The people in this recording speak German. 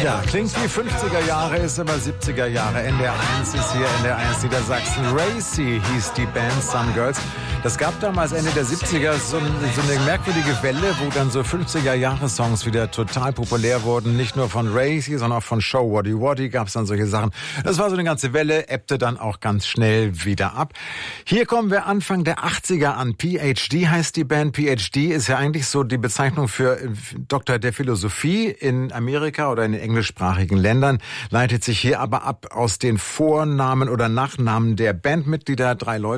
Ja, klingt wie 50er Jahre, ist aber 70er Jahre. NDR1 ist hier, NDR1 Niedersachsen. Racy hieß die Band Some Girls. Das gab damals Ende der 70er so eine merkwürdige Welle, wo dann so 50er-Jahre-Songs wieder total populär wurden. Nicht nur von Racy, sondern auch von Show Waddy Waddy gab es dann solche Sachen. Das war so eine ganze Welle, ebbte dann auch ganz schnell wieder ab. Hier kommen wir Anfang der 80er an. PhD heißt die Band. PhD ist ja eigentlich so die Bezeichnung für Doktor der Philosophie in Amerika oder in den englischsprachigen Ländern, leitet sich hier aber ab aus den Vornamen oder Nachnamen der Bandmitglieder. 3 Leute